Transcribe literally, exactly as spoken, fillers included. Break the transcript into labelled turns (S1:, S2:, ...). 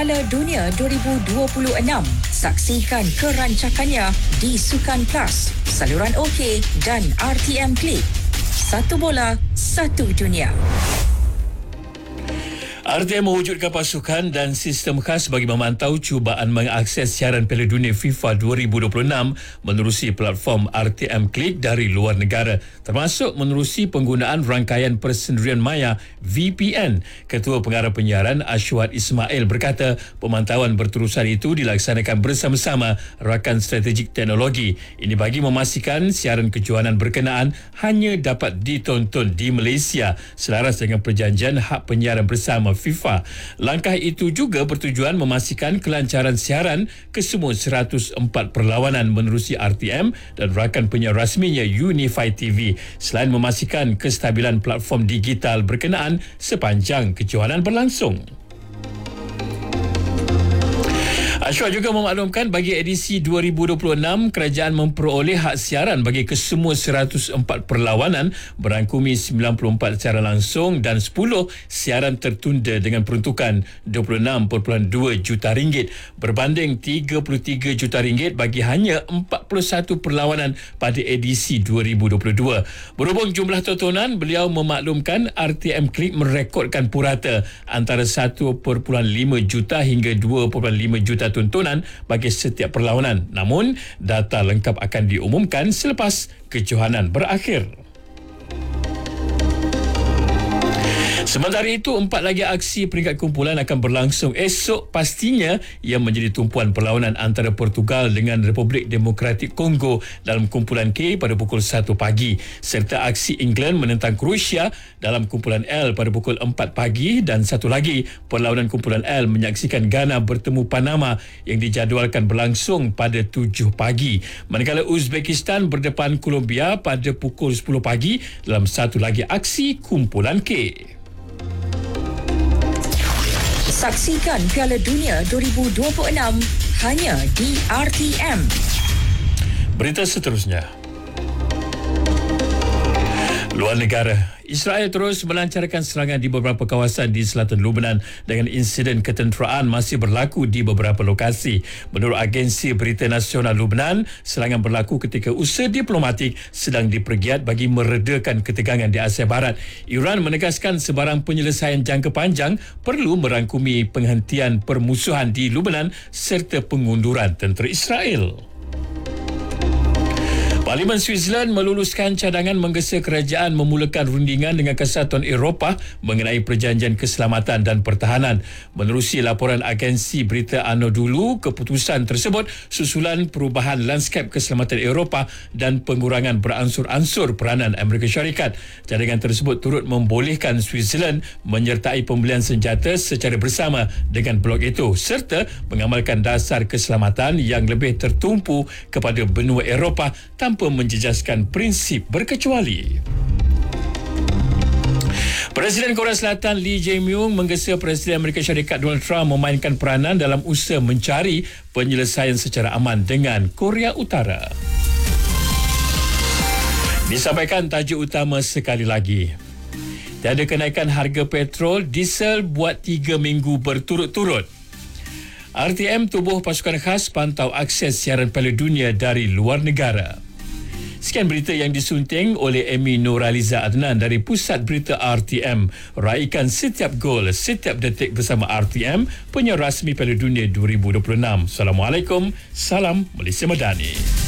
S1: Piala Dunia dua ribu dua puluh enam. Saksikan kerancakannya di Sukan Plus, saluran OK dan R T M Klik. Satu bola, satu dunia.
S2: R T M mewujudkan pasukan dan sistem khas bagi memantau cubaan mengakses siaran Piala Dunia FIFA dua ribu dua puluh enam menerusi platform R T M Klik dari luar negara, termasuk menerusi penggunaan rangkaian persendirian maya V P N. Ketua Pengarah Penyiaran Ashwat Ismail berkata pemantauan berterusan itu dilaksanakan bersama-sama rakan strategik teknologi. Ini bagi memastikan siaran kejohanan berkenaan hanya dapat ditonton di Malaysia selaras dengan perjanjian hak penyiaran bersama FIFA. Langkah itu juga bertujuan memastikan kelancaran siaran ke semua seratus empat perlawanan menerusi R T M dan rakan penyiar rasminya Unify T V, selain memastikan kestabilan platform digital berkenaan sepanjang kejohanan berlangsung. Ashwat juga memaklumkan bagi edisi dua ribu dua puluh enam, kerajaan memperoleh hak siaran bagi kesemua seratus empat perlawanan berangkumi sembilan puluh empat secara langsung dan sepuluh siaran tertunda dengan peruntukan dua puluh enam perpuluhan dua juta ringgit berbanding tiga puluh tiga juta ringgit bagi hanya empat puluh satu perlawanan pada edisi dua ribu dua puluh dua. Berhubung jumlah tontonan, beliau memaklumkan R T M Klik merekodkan purata antara satu perpuluhan lima juta hingga dua perpuluhan lima juta tontonan bagi setiap perlawanan. Namun, data lengkap akan diumumkan selepas kejohanan berakhir. Sementara itu, empat lagi aksi peringkat kumpulan akan berlangsung esok, pastinya yang menjadi tumpuan perlawanan antara Portugal dengan Republik Demokratik Kongo dalam kumpulan K pada pukul satu pagi, serta aksi England menentang Croatia dalam kumpulan L pada pukul empat pagi, dan satu lagi perlawanan kumpulan L menyaksikan Ghana bertemu Panama yang dijadualkan berlangsung pada tujuh pagi, manakala Uzbekistan berdepan Colombia pada pukul sepuluh pagi dalam satu lagi aksi kumpulan K.
S1: Saksikan Piala Dunia dua ribu dua puluh enam hanya di R T M.
S2: Berita seterusnya. Luar negara. Israel terus melancarkan serangan di beberapa kawasan di selatan Lebanon dengan insiden ketenteraan masih berlaku di beberapa lokasi. Menurut agensi berita nasional Lebanon, serangan berlaku ketika usaha diplomatik sedang dipergiat bagi meredakan ketegangan di Asia Barat. Iran menegaskan sebarang penyelesaian jangka panjang perlu merangkumi penghentian permusuhan di Lebanon serta pengunduran tentera Israel. Parlimen Switzerland meluluskan cadangan menggesa kerajaan memulakan rundingan dengan Kesatuan Eropah mengenai perjanjian keselamatan dan pertahanan. Menerusi laporan agensi berita Anadolu, keputusan tersebut susulan perubahan lanskap keselamatan Eropah dan pengurangan beransur-ansur peranan Amerika Syarikat. Cadangan tersebut turut membolehkan Switzerland menyertai pembelian senjata secara bersama dengan blok itu serta mengamalkan dasar keselamatan yang lebih tertumpu kepada benua Eropah tanpa menjejaskan prinsip berkecuali. Presiden Korea Selatan Lee Jae-myung menggesa Presiden Amerika Syarikat Donald Trump memainkan peranan dalam usaha mencari penyelesaian secara aman dengan Korea Utara. Disampaikan tajuk utama sekali lagi. Tiada kenaikan harga petrol, diesel buat tiga minggu berturut-turut. R T M tubuh pasukan khas pantau akses siaran Piala Dunia dari luar negara. Sekian berita yang disunting oleh Amy Nuraliza Adnan dari Pusat Berita R T M. Raikan setiap gol, setiap detik bersama R T M, penyiar rasmi Piala Dunia dua ribu dua puluh enam. Assalamualaikum, salam Malaysia Madani.